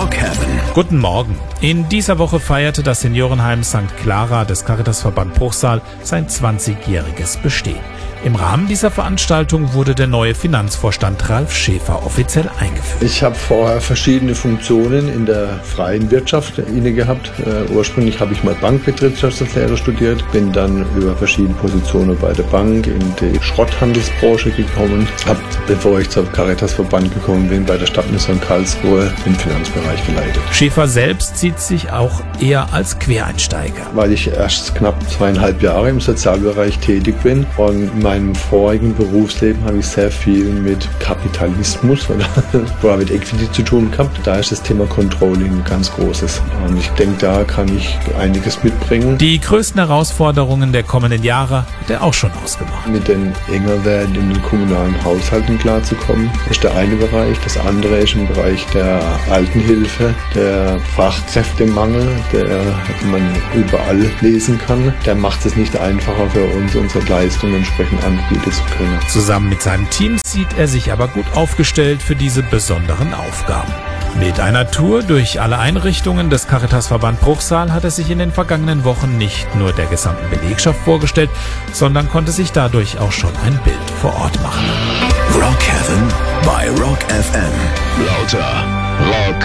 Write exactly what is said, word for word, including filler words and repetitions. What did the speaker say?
Rockhaven. Guten Morgen. In dieser Woche feierte das Seniorenheim Sankt Clara des Caritasverband Bruchsal sein zwanzigjähriges Bestehen. Im Rahmen dieser Veranstaltung wurde der neue Finanzvorstand Ralf Schäfer offiziell eingeführt. Ich habe vorher verschiedene Funktionen in der freien Wirtschaft inne gehabt. Äh, ursprünglich habe ich mal Bankbetriebswirtschaftslehre studiert, bin dann über verschiedene Positionen bei der Bank in die Schrotthandelsbranche gekommen, habe, bevor ich zum Caritasverband gekommen bin, bei der Stadtmission Karlsruhe den Finanzbereich geleitet. Schäfer selbst sieht sich auch eher als Quereinsteiger. Weil ich erst knapp zweieinhalb Jahre im Sozialbereich tätig bin und in meinem vorigen Berufsleben habe ich sehr viel mit Kapitalismus oder Private Equity zu tun gehabt. Da ist das Thema Controlling ein ganz großes. Und ich denke, da kann ich einiges mitbringen. Die größten Herausforderungen der kommenden Jahre hat er auch schon ausgemacht. Mit den enger werdenden kommunalen Haushalten klarzukommen, ist der eine Bereich. Das andere ist im Bereich der Altenhilfe, der Fachkräftemangel, der man überall lesen kann. Der macht es nicht einfacher für uns, unsere Leistungen entsprechend anbieten zu können. Zusammen mit seinem Team sieht er sich aber gut aufgestellt für diese besonderen Aufgaben. Mit einer Tour durch alle Einrichtungen des Caritasverband Bruchsal hat er sich in den vergangenen Wochen nicht nur der gesamten Belegschaft vorgestellt, sondern konnte sich dadurch auch schon ein Bild vor Ort machen. Rockhaven bei Rock F M. Lauter Rock.